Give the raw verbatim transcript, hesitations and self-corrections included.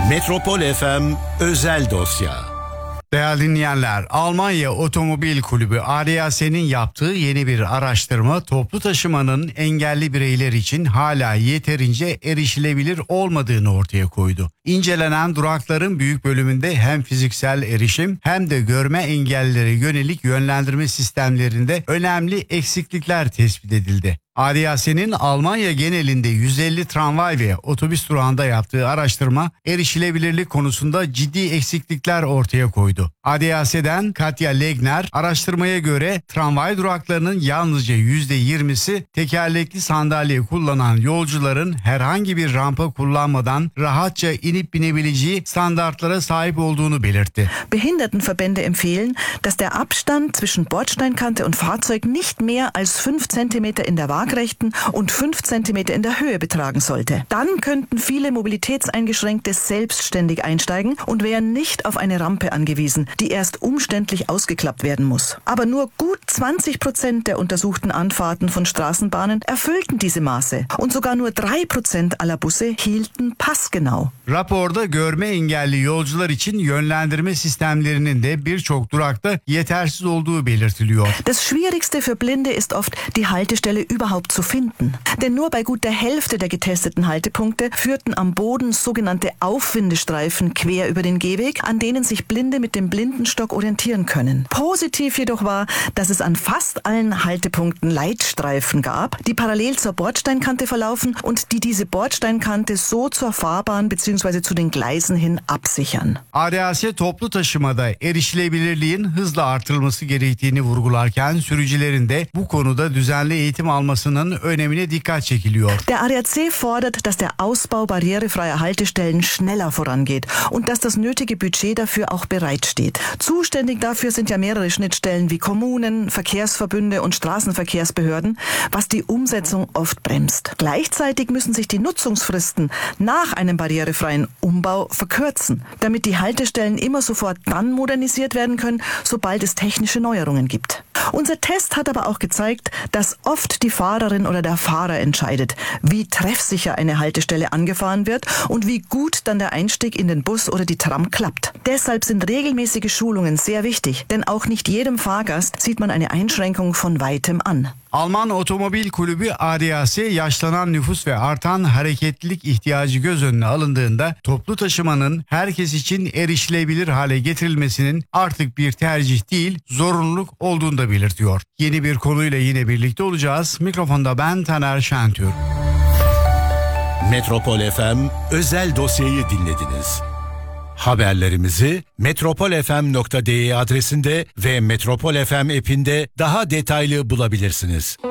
Metropol F M özel dosya. Değerli dinleyenler, Almanya Otomobil Kulübü A D A S'nin yaptığı yeni bir araştırma toplu taşımanın engelli bireyler için hala yeterince erişilebilir olmadığını ortaya koydu. İncelenen durakların büyük bölümünde hem fiziksel erişim hem de görme engellilere yönelik yönlendirme sistemlerinde önemli eksiklikler tespit edildi. A D A S'nin Almanya genelinde yüz elli tramvay ve otobüs durağında yaptığı araştırma erişilebilirlik konusunda ciddi eksiklikler ortaya koydu. A D A S'den Katja Legner araştırmaya göre tramvay duraklarının yalnızca yüzde yirmisi tekerlekli sandalye kullanan yolcuların herhangi bir rampa kullanmadan rahatça inip binebileceği standartlara sahip olduğunu belirtti. Behindertenverbände empfehlen, dass der Abstand zwischen Bordsteinkante und Fahrzeug nicht mehr als fünf Zentimeter in der Waagrechten und fünf Zentimeter in der Höhe betragen sollte. Dann könnten viele Mobilitätseingeschränkte selbstständig einsteigen und wären nicht auf eine Rampe angewiesen, die erst umständlich ausgeklappt werden muss. Aber nur gut zwanzig Prozent der untersuchten Anfahrten von Straßenbahnen erfüllten diese Maße und sogar nur drei Prozent aller Busse hielten passgenau. Raporda görme engelli yolcular için yönlendirme sistemlerinin de birçok durakta yetersiz olduğu belirtiliyor. Das Schwierigste für Blinde ist oft, die Haltestelle überhaupt zu finden. Denn nur bei gut der Hälfte der getesteten Haltepunkte führten am Boden sogenannte Aufwindestreifen quer über den Gehweg, an denen sich Blinde mit dem Blindenstock orientieren können. Positiv jedoch war, dass es an fast allen Haltepunkten Leitstreifen gab, die parallel zur Bordsteinkante verlaufen und die diese Bordsteinkante so zur Fahrbahn bzw. zu den Gleisen hin absichern. A D A S toplu taşımada erişilebilirliğin hızla artırılması gerektiğini vurgularken sürücülerin de bu konuda düzenli eğitim almasının önemine dikkat çekiliyor. Der A D A C fordert, dass der Ausbau barrierefreier Haltestellen schneller vorangeht und dass das nötige Budget dafür auch bereitsteht. Zuständig dafür sind ja mehrere Schnittstellen wie Kommunen, Verkehrsverbünde und Straßenverkehrsbehörden, was die Umsetzung oft bremst. Gleichzeitig müssen sich die Nutzungsfristen nach einem barrierefreien Umbau verkürzen, damit die Haltestellen immer sofort dann modernisiert werden können, sobald es technische Neuerungen gibt. Unser Test hat aber auch gezeigt, dass oft die Fahrerin oder der Fahrer entscheidet, wie treffsicher eine Haltestelle angefahren wird und wie gut dann der Einstieg in den Bus oder die Tram klappt. Deshalb sind regelmäßige Schulungen sehr wichtig, denn auch nicht jedem Fahrgast sieht man eine Einschränkung von weitem an. Alman Otomobil Kulübü A D A S yaşlanan nüfus ve artan hareketlilik ihtiyacı göz önüne alındığında toplu taşımanın herkes için erişilebilir hale getirilmesinin artık bir tercih değil zorunluluk olduğunu da belirtiyor. Yeni bir konuyla yine birlikte olacağız. Mikrofonda ben Taner Şentürk. Metropol F M özel dosyayı dinlediniz. Haberlerimizi metropol f m nokta d e adresinde ve Metropol F M app'inde daha detaylı bulabilirsiniz.